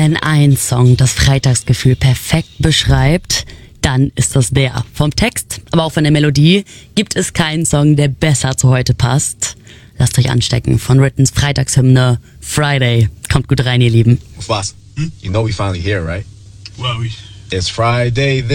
Wenn ein Song das Freitagsgefühl perfekt beschreibt, dann ist das der. Vom Text, aber auch von der Melodie gibt es keinen Song, der besser zu heute passt. Lasst euch anstecken von Rittens Freitagshymne Friday. Kommt gut rein, ihr Lieben. Boss, you know we finally here, right? Well, It's Friday then.